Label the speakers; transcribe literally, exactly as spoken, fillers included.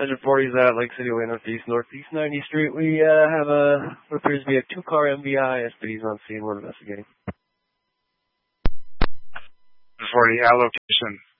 Speaker 1: one forty is at Lake City Way Northeast, Northeast ninetieth Street. We uh, have a, what appears to be a two-car M V I. S P D's on scene. We're investigating.
Speaker 2: one forty, at location.